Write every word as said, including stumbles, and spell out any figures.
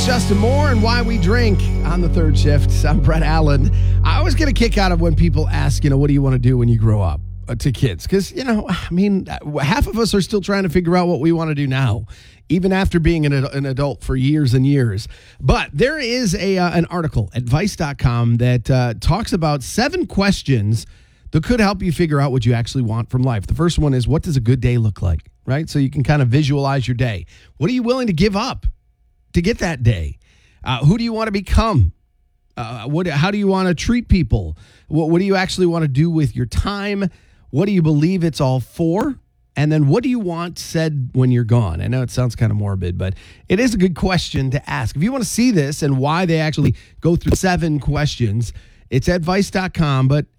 It's Justin Moore and Why We Drink on the third shift. I'm Brett Allen. I always get a kick out of when people ask, you know, what do you want to do when you grow up, uh, to kids? Because, you know, I mean, half of us are still trying to figure out what we want to do now, even after being an, an adult for years and years. But there is a uh, an article at vice dot com that uh, talks about seven questions that could help you figure out what you actually want from life. The first one is, what does a good day look like, right? So you can kind of visualize your day. What are you willing to give up to get that day? Uh, who do you want to become? Uh, what? How do you want to treat people? What, what do you actually want to do with your time? What do you believe it's all for? And then what do you want said when you're gone? I know it sounds kind of morbid, but it is a good question to ask. If you want to see this and why they actually go through seven questions, it's at vice dot com. But